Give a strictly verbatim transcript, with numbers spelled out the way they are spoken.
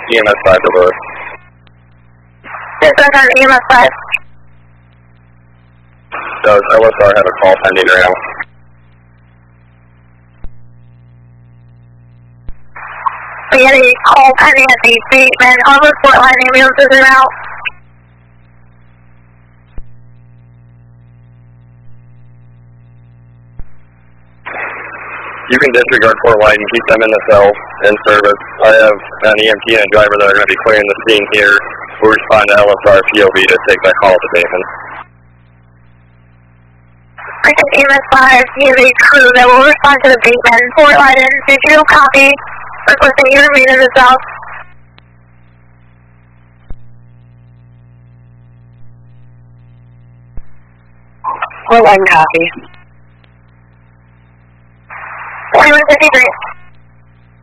E M S five to Lewis. Dispatch on E M S five. Does L S R have a call pending right now? We had a call pending at the Bateman on the Fort Line ambulances are out. You can disregard Fort White and keep them in the cell in service. I have an E M T and a driver that are going to be clearing the scene here. We'll respond to L S R P O V to take that call to Bateman. E M S five, you have a crew that will respond to the Bateman. Fort Line, did you copy? Requesting you remain in the south. Fort Line, copy. forty-one fifty-three.